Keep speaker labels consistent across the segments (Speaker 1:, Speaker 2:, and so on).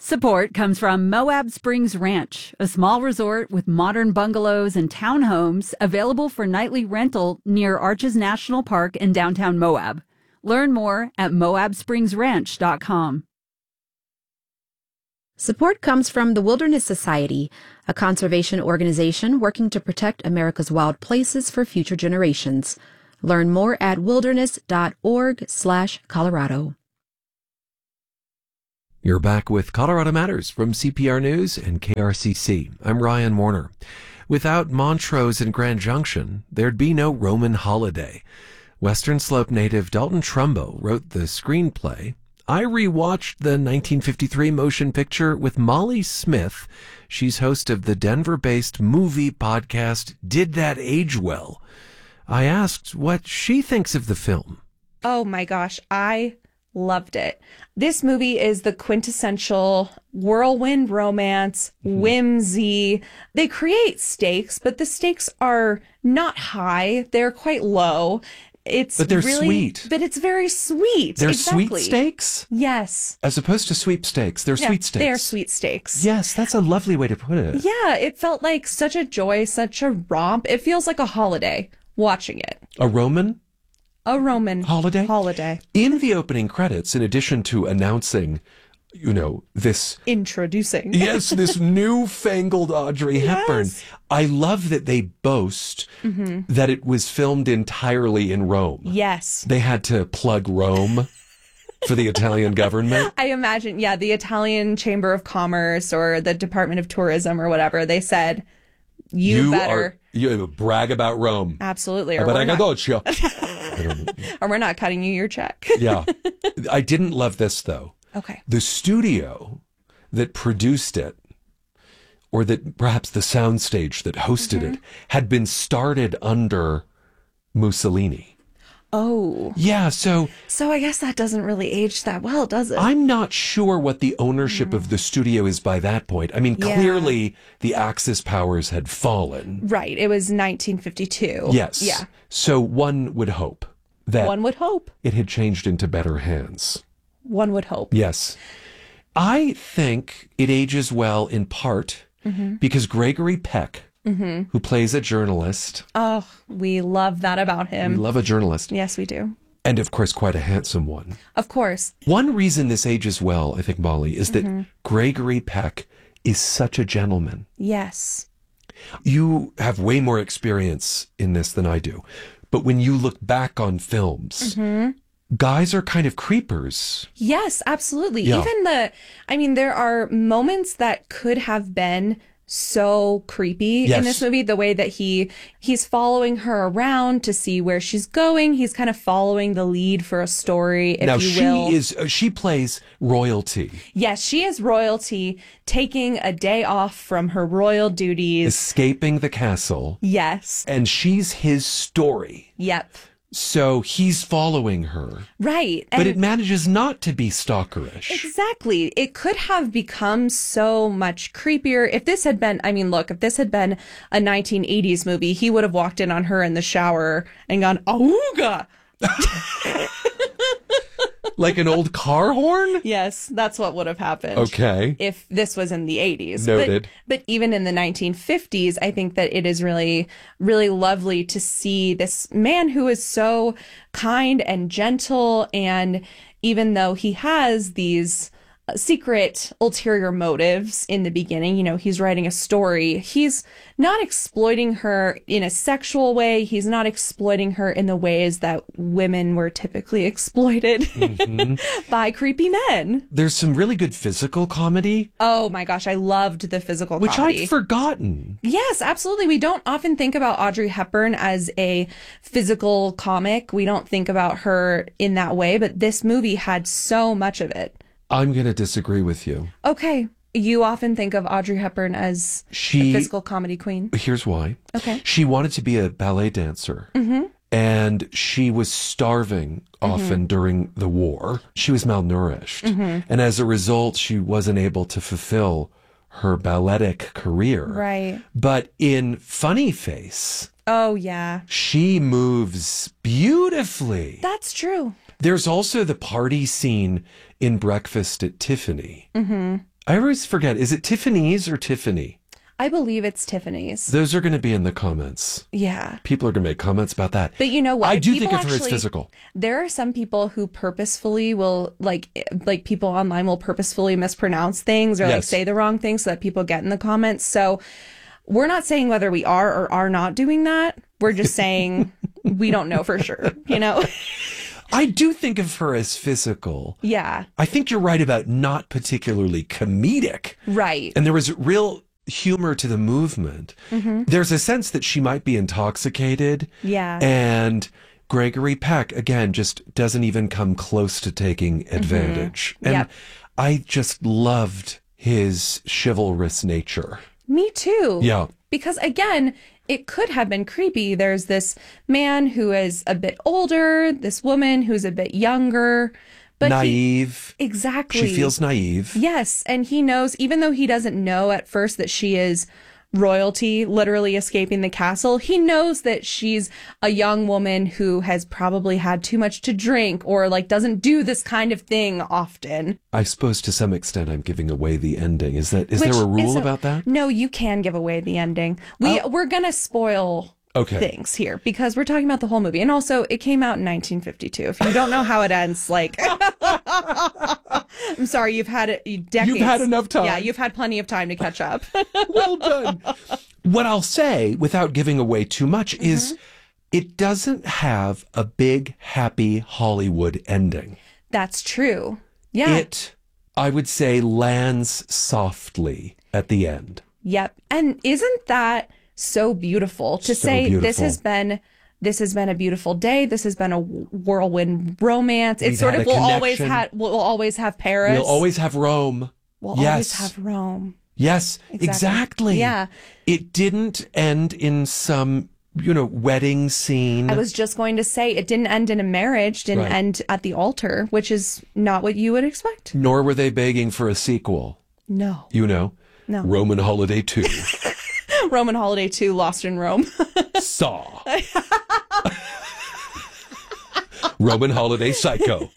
Speaker 1: Support comes from Moab Springs Ranch, a small resort with modern bungalows and townhomes available for nightly rental near Arches National Park in downtown Moab. Learn more at moabspringsranch.com.
Speaker 2: Support comes from the Wilderness Society, a conservation organization working to protect America's wild places for future generations. Learn more at wilderness.org/Colorado.
Speaker 3: You're back with Colorado Matters from CPR News and KRCC. I'm Ryan Warner. Without Montrose and Grand Junction, there'd be no Roman holiday. Western Slope native Dalton Trumbo wrote the screenplay. I rewatched the 1953 motion picture with Molly Smith. She's host of the Denver-based movie podcast Did That Age Well? I asked what she thinks of the film.
Speaker 4: Oh my gosh, I loved it. This movie is the quintessential whirlwind romance, whimsy. They create stakes, but the stakes are not high. They're quite low.
Speaker 5: But they're sweet.
Speaker 4: But it's very sweet.
Speaker 5: They're
Speaker 4: exactly.
Speaker 5: sweet steaks?
Speaker 4: Yes.
Speaker 5: As opposed to sweepstakes. They're sweet steaks.
Speaker 4: They're sweet steaks.
Speaker 5: Yes, that's a lovely way to put it.
Speaker 4: Yeah, it felt like such a joy, such a romp. It feels like a holiday watching it.
Speaker 5: A Roman
Speaker 4: holiday.
Speaker 5: In the opening credits, in addition to announcing, this...
Speaker 4: Introducing.
Speaker 5: Yes, this newfangled Audrey Hepburn. I love that they boast that it was filmed entirely in Rome.
Speaker 4: Yes.
Speaker 5: They had to plug Rome for the Italian government.
Speaker 4: I imagine, the Italian Chamber of Commerce or the Department of Tourism or whatever, they said, you better...
Speaker 5: You brag about Rome.
Speaker 4: Absolutely.
Speaker 5: Or
Speaker 4: we're not cutting you your check.
Speaker 5: Yeah. I didn't love this, though.
Speaker 4: Okay.
Speaker 5: The studio that produced it, or that perhaps the soundstage that hosted it, had been started under Mussolini.
Speaker 4: Oh.
Speaker 5: Yeah, so
Speaker 4: I guess that doesn't really age that well, does it?
Speaker 5: I'm not sure what the ownership of the studio is by that point. I mean, clearly the Axis powers had fallen.
Speaker 4: Right. It was 1952.
Speaker 5: Yes.
Speaker 4: Yeah.
Speaker 5: So one would hope that it had changed into better hands.
Speaker 4: One would hope.
Speaker 5: Yes. I think it ages well in part because Gregory Peck, who plays a journalist.
Speaker 4: Oh, we love that about him.
Speaker 5: We love a journalist.
Speaker 4: Yes, we do.
Speaker 5: And of course, quite a handsome one.
Speaker 4: Of course.
Speaker 5: One reason this ages well, I think, Molly, is that Gregory Peck is such a gentleman.
Speaker 4: Yes.
Speaker 5: You have way more experience in this than I do. But when you look back on films, guys are kind of creepers.
Speaker 4: Yes, absolutely.
Speaker 5: Yeah.
Speaker 4: Even there are moments that could have been so creepy in this movie. The way that he's following her around to see where she's going. He's kind of following the lead for a story, if you will.
Speaker 5: She plays royalty.
Speaker 4: Yes, she is royalty, taking a day off from her royal duties.
Speaker 5: Escaping the castle.
Speaker 4: Yes.
Speaker 5: And she's his story.
Speaker 4: Yep.
Speaker 5: So he's following her.
Speaker 4: Right.
Speaker 5: But it manages not to be stalkerish.
Speaker 4: Exactly. It could have become so much creepier. If this had been, if this had been a 1980s movie, he would have walked in on her in the shower and gone, "Auga!"
Speaker 5: Like an old car horn?
Speaker 4: Yes, that's what would have happened.
Speaker 5: Okay.
Speaker 4: If this was in the 80s.
Speaker 5: Noted.
Speaker 4: But even in the 1950s, I think that it is really, really lovely to see this man who is so kind and gentle. And even though he has these secret ulterior motives in the beginning, he's writing a story. He's not exploiting her in a sexual way. He's not exploiting her in the ways that women were typically exploited by creepy men.
Speaker 5: There's some really good physical comedy.
Speaker 4: Oh my gosh, I loved the physical
Speaker 5: comedy. Which I'd forgotten.
Speaker 4: Yes, absolutely. We don't often think about Audrey Hepburn as a physical comic. We don't think about her in that way, but this movie had so much of it.
Speaker 5: I'm going to disagree with you.
Speaker 4: Okay. You often think of Audrey Hepburn as a physical comedy queen.
Speaker 5: Here's why.
Speaker 4: Okay.
Speaker 5: She wanted to be a ballet dancer. And she was starving often during the war. She was malnourished. And as a result, she wasn't able to fulfill her balletic career.
Speaker 4: Right.
Speaker 5: But in Funny Face...
Speaker 4: Oh, yeah.
Speaker 5: She moves beautifully.
Speaker 4: That's true.
Speaker 5: There's also the party scene in Breakfast at Tiffany. I always forget. Is it Tiffany's or Tiffany?
Speaker 4: I believe it's Tiffany's.
Speaker 5: Those are going to be in the comments.
Speaker 4: Yeah.
Speaker 5: People are going to make comments about that.
Speaker 4: But you know what?
Speaker 5: I do
Speaker 4: People
Speaker 5: think of her as physical.
Speaker 4: There are some people who purposefully will, like people online will purposefully mispronounce things or like
Speaker 5: Yes.
Speaker 4: say the wrong thing so that people get in the comments. So we're not saying whether we are or are not doing that. We're just saying we don't know for sure, you know?
Speaker 5: I do think of her as physical.
Speaker 4: Yeah.
Speaker 5: I think you're right about not particularly comedic.
Speaker 4: Right.
Speaker 5: And there was real humor to the movement.
Speaker 4: Mm-hmm.
Speaker 5: There's a sense that she might be intoxicated.
Speaker 4: Yeah.
Speaker 5: And Gregory Peck, again, just doesn't even come close to taking advantage. And
Speaker 4: Yep.
Speaker 5: I just loved his chivalrous nature.
Speaker 4: Me too.
Speaker 5: Yeah.
Speaker 4: Because again, it could have been creepy. There's this man who is a bit older, this woman who's a bit younger, but
Speaker 5: Naive.
Speaker 4: exactly.
Speaker 5: She feels naive.
Speaker 4: Yes, and he knows, even though he doesn't know at first that she is royalty, literally escaping the castle, he knows that she's a young woman who has probably had too much to drink or like doesn't do this kind of thing often.
Speaker 5: I suppose to some extent I'm giving away the ending. Is there
Speaker 4: Which
Speaker 5: a rule
Speaker 4: is
Speaker 5: about that?
Speaker 4: No, you can give away the ending. We're gonna spoil things here because we're talking about the whole movie, and also it came out in 1952. If you don't know how it ends, like, I'm sorry, you've had it decades.
Speaker 5: You've had enough time.
Speaker 4: Yeah, you've had plenty of time to catch up.
Speaker 5: Well done. What I'll say, without giving away too much, is it doesn't have a big, happy Hollywood ending.
Speaker 4: That's true. Yeah.
Speaker 5: It, I would say, lands softly at the end.
Speaker 4: Yep. And isn't that so beautiful to
Speaker 5: So
Speaker 4: say
Speaker 5: beautiful.
Speaker 4: this has been a beautiful day. This has been a whirlwind romance. It's
Speaker 5: We've
Speaker 4: sort
Speaker 5: had
Speaker 4: of
Speaker 5: a
Speaker 4: we'll always
Speaker 5: connection.
Speaker 4: have Paris.
Speaker 5: We'll always have Rome.
Speaker 4: We'll
Speaker 5: Yes.
Speaker 4: always have Rome.
Speaker 5: Yes, exactly.
Speaker 4: Yeah.
Speaker 5: It didn't end in some, wedding scene.
Speaker 4: I was just going to say it didn't end in a marriage, didn't
Speaker 5: Right.
Speaker 4: end at the altar, which is not what you would expect.
Speaker 5: Nor were they begging for a sequel.
Speaker 4: No.
Speaker 5: No. Roman Holiday 2.
Speaker 4: Roman Holiday 2, Lost in Rome.
Speaker 5: Saw. Roman Holiday Psycho.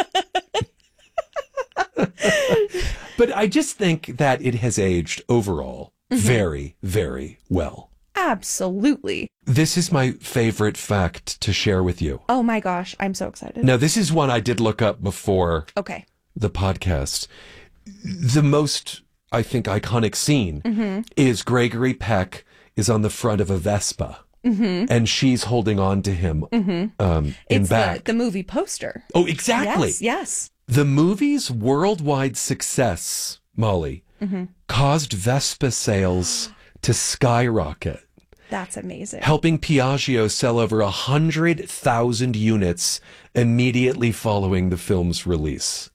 Speaker 5: But I just think that it has aged overall very, very well.
Speaker 4: Absolutely.
Speaker 5: This is my favorite fact to share with you.
Speaker 4: Oh my gosh, I'm so excited.
Speaker 5: Now, this is one I did look up before
Speaker 4: Okay.
Speaker 5: the podcast. The most, I think, iconic scene is Gregory Peck is on the front of a Vespa. And she's holding on to him in
Speaker 4: It's
Speaker 5: back.
Speaker 4: the movie poster.
Speaker 5: Oh, exactly.
Speaker 4: Yes.
Speaker 5: The movie's worldwide success, Molly, caused Vespa sales to skyrocket,
Speaker 4: That's amazing.
Speaker 5: helping Piaggio sell over 100,000 units immediately following the film's release.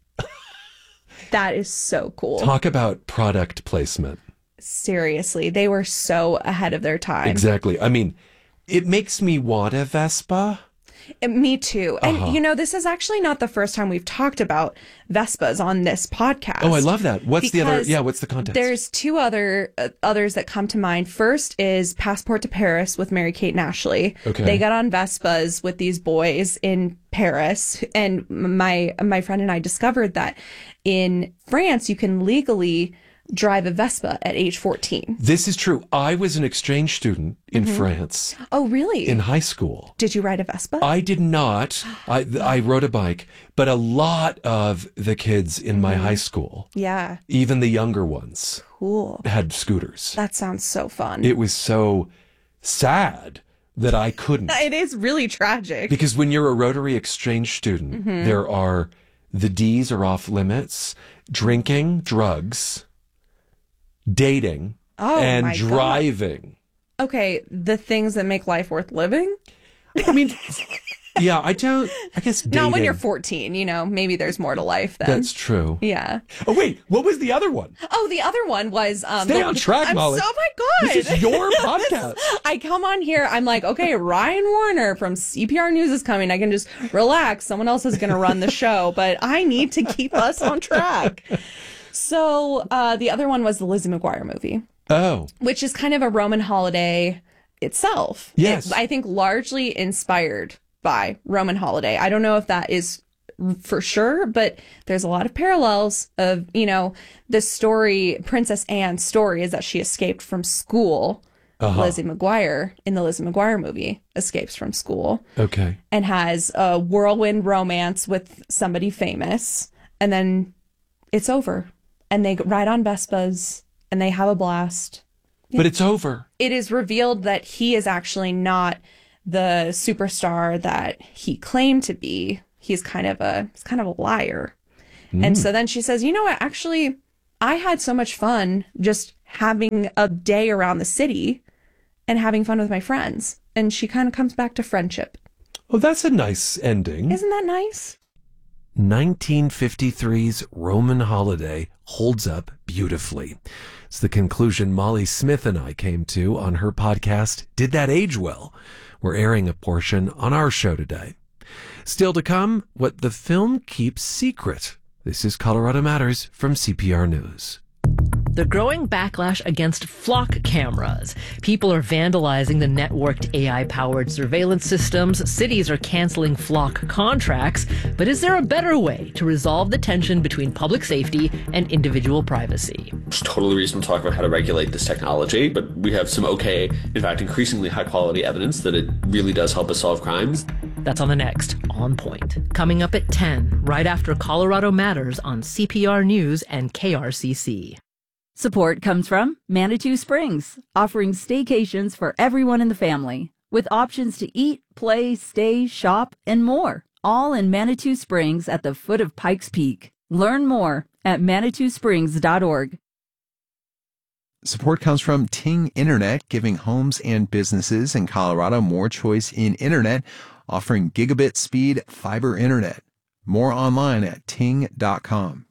Speaker 4: That is so cool.
Speaker 5: Talk about product placement.
Speaker 4: Seriously, they were so ahead of their time.
Speaker 5: Exactly. I mean, it makes me want a Vespa.
Speaker 4: Me too. And this is actually not the first time we've talked about Vespas on this podcast.
Speaker 5: Oh, I love that. What's the other?
Speaker 4: Because
Speaker 5: Yeah, what's the context?
Speaker 4: There's two others that come to mind. First is Passport to Paris with Mary-Kate and Ashley.
Speaker 5: Okay.
Speaker 4: They got on Vespas with these boys in Paris, and my friend and I discovered that in France you can legally drive a Vespa at age 14.
Speaker 5: This is true. I was an exchange student in France
Speaker 4: Oh, really?
Speaker 5: in high school.
Speaker 4: Did you ride a Vespa?
Speaker 5: I did not. I rode a bike, but a lot of the kids in my high school,
Speaker 4: Yeah.
Speaker 5: even the younger ones,
Speaker 4: Cool.
Speaker 5: had scooters.
Speaker 4: That sounds so fun.
Speaker 5: It was so sad that I couldn't.
Speaker 4: It is really tragic.
Speaker 5: Because when you're a Rotary exchange student, the D's are off limits. Drinking, drugs, dating,
Speaker 4: Oh,
Speaker 5: and
Speaker 4: my God.
Speaker 5: driving.
Speaker 4: Okay, the things that make life worth living?
Speaker 5: I mean, yeah, I guess dating.
Speaker 4: Not when you're 14, maybe there's more to life then.
Speaker 5: That's true.
Speaker 4: Yeah.
Speaker 5: Oh, wait, what was the other one?
Speaker 4: Oh, the other one was
Speaker 5: Stay on track, Molly.
Speaker 4: Oh my God.
Speaker 5: This is your podcast.
Speaker 4: I come on here, I'm like, okay, Ryan Warner from CPR News is coming. I can just relax. Someone else is going to run the show, but I need to keep us on track. So the other one was the Lizzie McGuire movie,
Speaker 5: Oh,
Speaker 4: which is kind of a Roman holiday itself.
Speaker 5: Yes.
Speaker 4: I think largely inspired by Roman holiday. I don't know if that is for sure, but there's a lot of parallels of, the story, Princess Anne's story is that she escaped from school. Lizzie McGuire in the Lizzie McGuire movie escapes from school.
Speaker 5: Okay.
Speaker 4: And has a whirlwind romance with somebody famous. And then it's over. And they ride on Vespas and they have a blast.
Speaker 5: But it's over. It
Speaker 4: is revealed that he is actually not the superstar that he claimed to be. He's kind of a liar. And so then she says, you know what, actually, I had so much fun just having a day around the city and having fun with my friends. And she kind of comes back to friendship.
Speaker 5: Oh, that's a nice ending.
Speaker 4: Isn't that nice?
Speaker 3: 1953's Roman Holiday holds up beautifully. It's the conclusion Molly Smith and I came to on her podcast, Did That Age Well? We're airing a portion on our show today. Still to come, what the film keeps secret. This is Colorado Matters from CPR News.
Speaker 6: The growing backlash against flock cameras. People are vandalizing the networked AI-powered surveillance systems. Cities are canceling flock contracts. But is there a better way to resolve the tension between public safety and individual privacy?
Speaker 7: It's totally reasonable to talk about how to regulate this technology, but we have some in fact, increasingly high-quality evidence that it really does help us solve crimes.
Speaker 6: That's on the next On Point. Coming up at 10, right after Colorado Matters on CPR News and KRCC.
Speaker 1: Support comes from Manitou Springs, offering staycations for everyone in the family, with options to eat, play, stay, shop, and more, all in Manitou Springs at the foot of Pikes Peak. Learn more at ManitouSprings.org.
Speaker 8: Support comes from Ting Internet, giving homes and businesses in Colorado more choice in internet, offering gigabit speed fiber internet. More online at ting.com.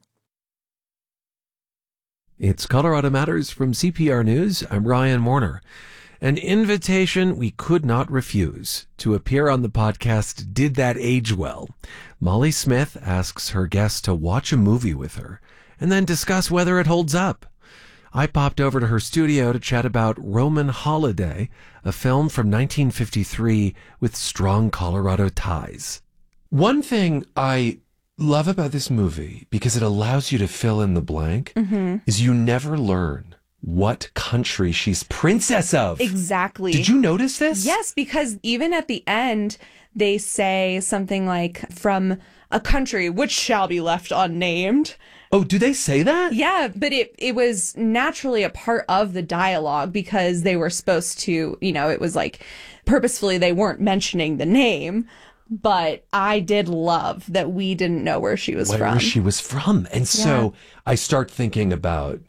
Speaker 3: It's Colorado Matters from CPR News. I'm Ryan Warner. An invitation we could not refuse to appear on the podcast Did That Age Well? Molly Smith asks her guests to watch a movie with her and then discuss whether it holds up. I popped over to her studio to chat about Roman Holiday, a film from 1953 with strong Colorado ties. One thing I love about this movie, because it allows you to fill in the blank, is you never learn what country she's princess of.
Speaker 4: Exactly.
Speaker 3: Did you notice this?
Speaker 4: Yes, because even at the end, they say something like, from a country which shall be left unnamed.
Speaker 3: Oh, do they say that?
Speaker 4: Yeah, but it was naturally a part of the dialogue because they were supposed to, it was like purposefully they weren't mentioning the name. But I did love that we didn't know where she was from.
Speaker 5: Where she was from. And so I start thinking about,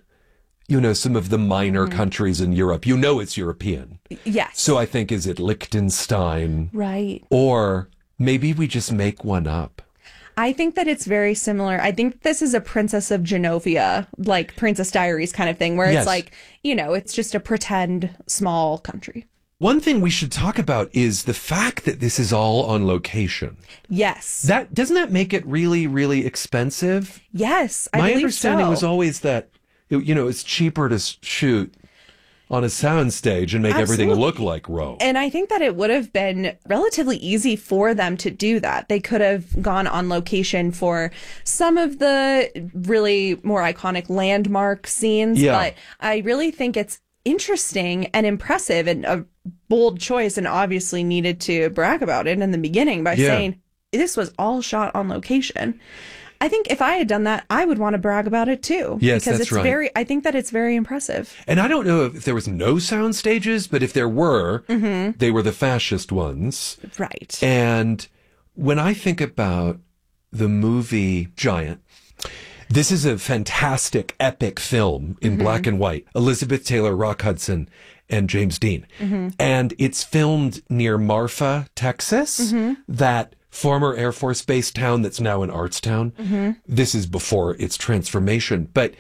Speaker 5: some of the minor countries in Europe. It's European.
Speaker 4: Yes.
Speaker 5: So I think, is it Liechtenstein?
Speaker 4: Right.
Speaker 5: Or maybe we just make one up.
Speaker 4: I think that it's very similar. I think this is a Princess of Genovia, like Princess Diaries kind of thing, where it's like, it's just a pretend small country.
Speaker 5: One thing we should talk about is the fact that this is all on location.
Speaker 4: Yes.
Speaker 5: Doesn't that make it really, really expensive?
Speaker 4: Yes, I
Speaker 5: My
Speaker 4: believe
Speaker 5: understanding
Speaker 4: so.
Speaker 5: was always that, it's cheaper to shoot on a soundstage and make everything look like Rome.
Speaker 4: And I think that it would have been relatively easy for them to do that. They could have gone on location for some of the really more iconic landmark scenes.
Speaker 5: Yeah.
Speaker 4: But I really think it's interesting and impressive and a bold choice, and obviously needed to brag about it in the beginning by saying this was all shot on location. I think if I had done that, I would want to brag about it too.
Speaker 5: Yes,
Speaker 4: because
Speaker 5: that's
Speaker 4: it's
Speaker 5: right.
Speaker 4: I think that it's very impressive.
Speaker 5: And I don't know if there was no sound stages, but if there were, they were the fascist ones.
Speaker 4: Right.
Speaker 5: And when I think about the movie Giant, this is a fantastic, epic film in black and white. Elizabeth Taylor, Rock Hudson, and James Dean. And it's filmed near Marfa, Texas, that former Air Force Base town that's now an arts town. This is before its transformation. But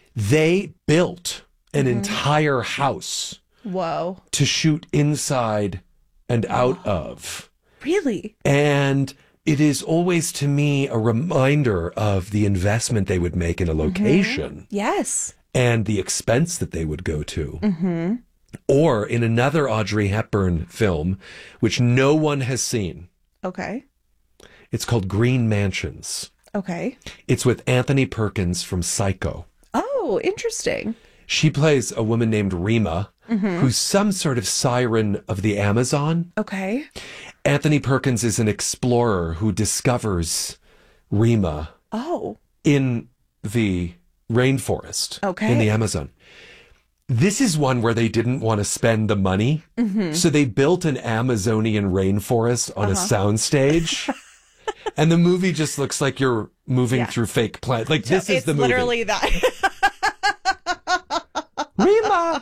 Speaker 5: they built an entire house
Speaker 4: Whoa.
Speaker 5: to shoot inside and out of.
Speaker 4: Really?
Speaker 5: And it is always, to me, a reminder of the investment they would make in a location.
Speaker 4: Yes.
Speaker 5: And the expense that they would go to. Or in another Audrey Hepburn film, which no one has seen.
Speaker 4: Okay.
Speaker 5: It's called Green Mansions.
Speaker 4: Okay.
Speaker 5: It's with Anthony Perkins from Psycho.
Speaker 4: Oh, interesting.
Speaker 5: She plays a woman named Rima, who's some sort of siren of the Amazon.
Speaker 4: Okay.
Speaker 5: Anthony Perkins is an explorer who discovers Rima in the rainforest in the Amazon. This is one where they didn't want to spend the money, so they built an Amazonian rainforest on a soundstage. And the movie just looks like you're moving through fake plants. Like, this is the movie.
Speaker 4: It's literally that.
Speaker 5: Rima!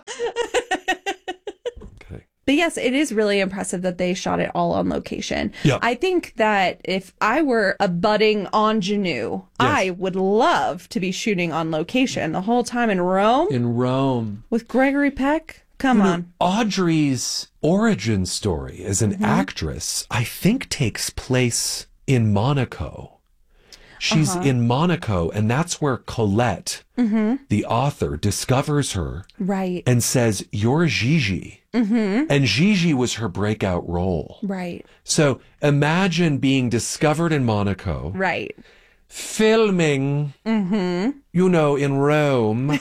Speaker 5: Okay.
Speaker 4: But yes, it is really impressive that they shot it all on location.
Speaker 5: Yeah.
Speaker 4: I think that if I were a budding ingenue, I would love to be shooting on location the whole time in Rome.
Speaker 5: In Rome.
Speaker 4: With Gregory Peck. Come on.
Speaker 5: Audrey's origin story as an actress, I think, takes place in Monaco. She's in Monaco, and that's where Colette, the author, discovers her.
Speaker 4: Right.
Speaker 5: And says, "You're Gigi." And Gigi was her breakout role.
Speaker 4: Right.
Speaker 5: So imagine being discovered in Monaco.
Speaker 4: Right.
Speaker 5: Filming, you know, in Rome.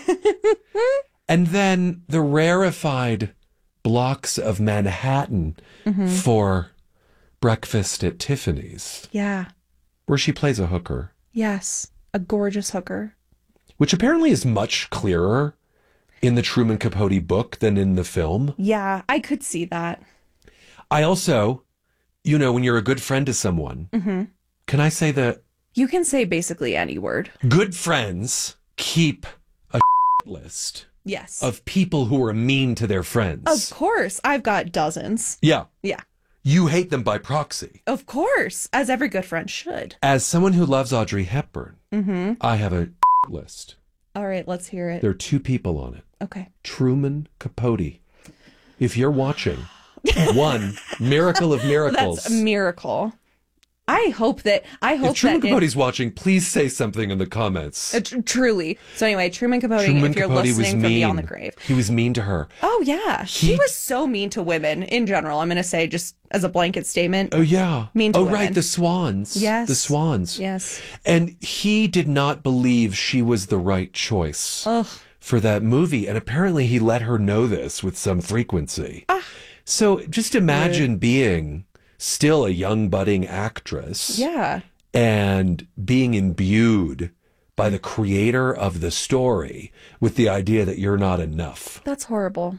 Speaker 5: And then the rarefied blocks of Manhattan for Breakfast at Tiffany's.
Speaker 4: Yeah.
Speaker 5: Where she plays a hooker.
Speaker 4: Yes. A gorgeous hooker.
Speaker 5: Which apparently is much clearer in the Truman Capote book than in the film.
Speaker 4: Yeah, I could see that.
Speaker 5: I also, you know, when you're a good friend to someone, can I say that?
Speaker 4: You can say basically any word.
Speaker 5: Good friends keep a list.
Speaker 4: Yes.
Speaker 5: Of people who are mean to their friends.
Speaker 4: Of course. I've got dozens.
Speaker 5: Yeah.
Speaker 4: Yeah.
Speaker 5: You hate them by proxy.
Speaker 4: Of course. As every good friend should.
Speaker 5: As someone who loves Audrey Hepburn, I have a list.
Speaker 4: All right, let's hear it.
Speaker 5: There are 2 people on it.
Speaker 4: Okay.
Speaker 5: Truman Capote. If you're watching, one, miracle of miracles.
Speaker 4: That's a miracle. I hope
Speaker 5: if Truman Capote's watching, please say something in the comments.
Speaker 4: Truly. So anyway, Truman Capote, if you're listening from Beyond the Grave.
Speaker 5: He was mean to her.
Speaker 4: Oh, yeah. He was so mean to women in general. I'm going to say just as a blanket statement.
Speaker 5: Oh, yeah.
Speaker 4: Mean to women.
Speaker 5: Right. The swans.
Speaker 4: Yes.
Speaker 5: The swans.
Speaker 4: Yes.
Speaker 5: And he did not believe she was the right choice for that movie. And apparently he let her know this with some frequency. So just imagine being still a young budding actress.
Speaker 4: Yeah.
Speaker 5: And being imbued by the creator of the story with the idea that you're not enough.
Speaker 4: That's horrible.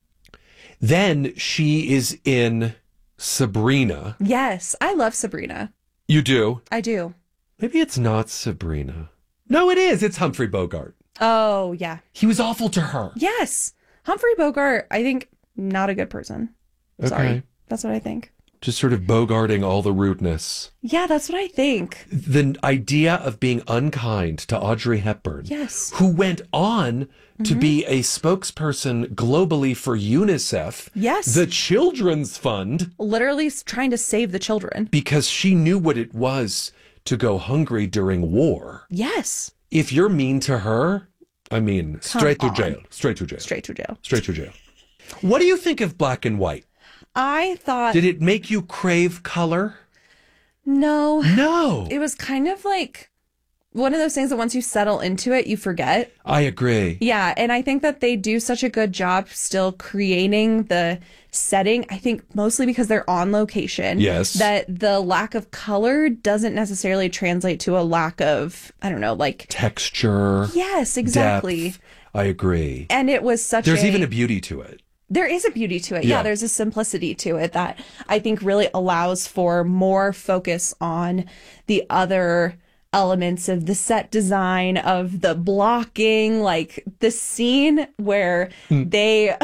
Speaker 5: Then she is in Sabrina.
Speaker 4: Yes. I love Sabrina.
Speaker 5: You do?
Speaker 4: I do.
Speaker 5: Maybe it's not Sabrina. No, it is. It's Humphrey Bogart.
Speaker 4: Oh, yeah.
Speaker 5: He was awful to her.
Speaker 4: Yes. Humphrey Bogart, I think, not a good person. Sorry.
Speaker 5: Okay.
Speaker 4: That's what I think.
Speaker 5: Just sort of bogarting all the rudeness.
Speaker 4: Yeah, that's what I think.
Speaker 5: The idea of being unkind to Audrey Hepburn,
Speaker 4: yes,
Speaker 5: who went on to be a spokesperson globally for UNICEF,
Speaker 4: yes,
Speaker 5: the children's fund,
Speaker 4: literally trying to save the children
Speaker 5: because she knew what it was to go hungry during war.
Speaker 4: Yes.
Speaker 5: If you're mean to her, I mean, straight to jail. Straight to jail.
Speaker 4: Straight to jail.
Speaker 5: Straight to jail. What do you think of Black and White?
Speaker 4: I thought...
Speaker 5: Did it make you crave color?
Speaker 4: No.
Speaker 5: No.
Speaker 4: It was kind of like one of those things that once you settle into it, you forget.
Speaker 5: I agree.
Speaker 4: Yeah, and I think that they do such a good job still creating the setting. I think mostly because they're on location.
Speaker 5: Yes.
Speaker 4: That the lack of color doesn't necessarily translate to a lack of, I don't know, like...
Speaker 5: texture.
Speaker 4: Yes, exactly.
Speaker 5: Depth. I agree.
Speaker 4: And it was such
Speaker 5: There's even a beauty to it.
Speaker 4: There is a beauty to it. Yeah, there's a simplicity to it that I think really allows for more focus on the other elements of the set design, of the blocking, like the scene where they're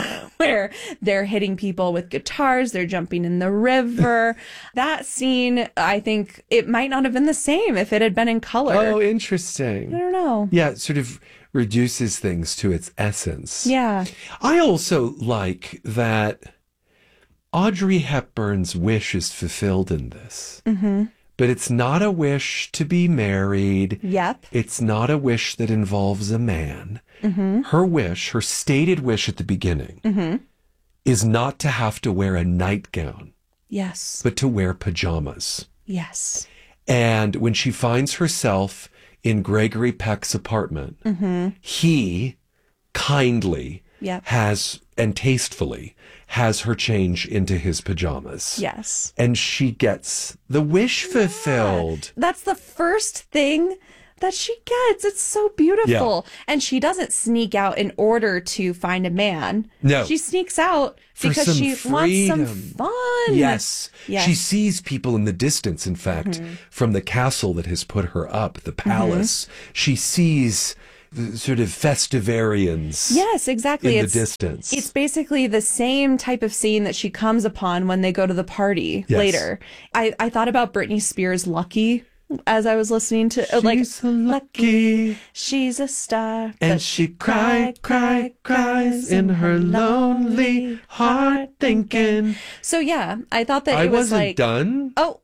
Speaker 4: hitting people with guitars, they're jumping in the river. That scene, I think it might not have been the same if it had been in color.
Speaker 5: Oh, interesting.
Speaker 4: I don't know.
Speaker 5: Yeah, it sort of reduces things to its essence.
Speaker 4: Yeah.
Speaker 5: I also like that Audrey Hepburn's wish is fulfilled in this. Mm-hmm. But it's not a wish to be married.
Speaker 4: Yep.
Speaker 5: It's not a wish that involves a man.
Speaker 4: Mm-hmm.
Speaker 5: Her wish, her stated wish at the beginning, is not to have to wear a nightgown.
Speaker 4: Yes.
Speaker 5: But to wear pajamas.
Speaker 4: Yes.
Speaker 5: And when she finds herself in Gregory Peck's apartment, he kindly
Speaker 4: Yep.
Speaker 5: has and tastefully has her change into his pajamas.
Speaker 4: Yes.
Speaker 5: And she gets the wish fulfilled.
Speaker 4: That's the first thing that she gets. It's so beautiful.
Speaker 5: Yeah.
Speaker 4: And she doesn't sneak out in order to find a man.
Speaker 5: No.
Speaker 4: She sneaks out
Speaker 5: For
Speaker 4: because
Speaker 5: some
Speaker 4: she wants
Speaker 5: freedom.
Speaker 4: some fun.
Speaker 5: Yes.
Speaker 4: Yes.
Speaker 5: She sees people in the distance, in fact, from the castle that has put her up, the palace. She sees the sort of festivarians.
Speaker 4: Yes, exactly.
Speaker 5: In the distance.
Speaker 4: It's basically the same type of scene that she comes upon when they go to the party
Speaker 5: Yes.
Speaker 4: later. I thought about Britney Spears' Lucky as I was listening to
Speaker 5: She's so lucky.
Speaker 4: She's a star.
Speaker 5: And
Speaker 4: but
Speaker 5: she cries in her lonely heart thinking.
Speaker 4: So yeah, I thought that
Speaker 5: I
Speaker 4: it was
Speaker 5: wasn't
Speaker 4: like
Speaker 5: done.
Speaker 4: Oh,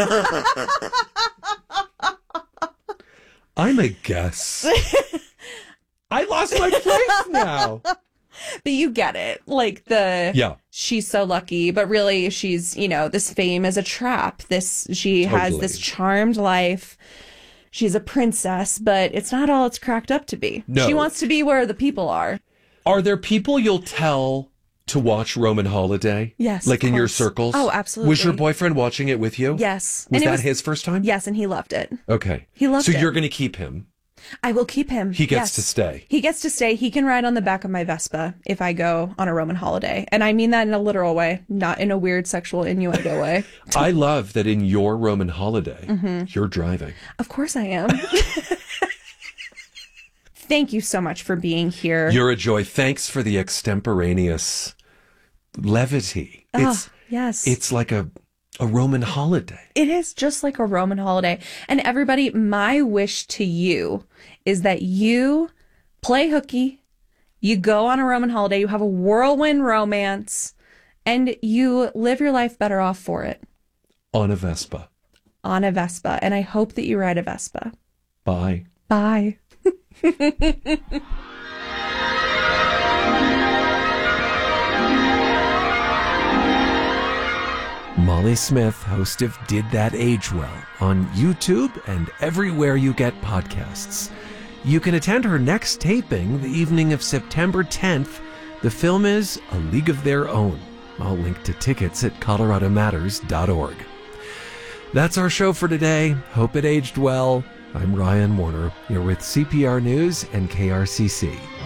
Speaker 5: I'm a guess. I lost my place now.
Speaker 4: but you get it. Like
Speaker 5: Yeah.
Speaker 4: she's so lucky, but really she's, this fame is a trap. She has
Speaker 5: Totally.
Speaker 4: this charmed life. She's a princess, but it's not all it's cracked up to be.
Speaker 5: No.
Speaker 4: She wants to be where the people are.
Speaker 5: Are there people you'll tell to watch Roman Holiday?
Speaker 4: Yes,
Speaker 5: Like
Speaker 4: of
Speaker 5: in your
Speaker 4: course.
Speaker 5: circles?
Speaker 4: Oh, absolutely.
Speaker 5: Was your boyfriend watching it with you?
Speaker 4: Yes.
Speaker 5: Was
Speaker 4: And it
Speaker 5: that his first time?
Speaker 4: Yes, and he loved it.
Speaker 5: Okay.
Speaker 4: He loved
Speaker 5: so
Speaker 4: it.
Speaker 5: you're going to keep him.
Speaker 4: I will keep him.
Speaker 5: He gets
Speaker 4: Yes.
Speaker 5: to stay.
Speaker 4: He gets to stay. He can ride on the back of my Vespa if I go on a Roman holiday. And I mean that in a literal way, not in a weird sexual innuendo way.
Speaker 5: I love that in your Roman holiday,
Speaker 4: Mm-hmm.
Speaker 5: you're driving.
Speaker 4: Of course I am. Thank you so much for being here.
Speaker 5: You're a joy. Thanks for the extemporaneous levity.
Speaker 4: Yes.
Speaker 5: It's like a Roman holiday.
Speaker 4: It is just like a Roman holiday. And everybody, my wish to you is that you play hooky, you go on a Roman holiday, you have a whirlwind romance, and you live your life better off for it
Speaker 5: On a Vespa.
Speaker 4: on a Vespa. And I hope that you ride a Vespa.
Speaker 5: Bye.
Speaker 4: Bye.
Speaker 3: Molly Smith, host of Did That Age Well, on YouTube and everywhere you get podcasts. You can attend her next taping the evening of September 10th. The film is A League of Their Own. I'll link to tickets at coloradomatters.org. That's our show for today. Hope it aged well. I'm Ryan Warner. You're with CPR News and KRCC.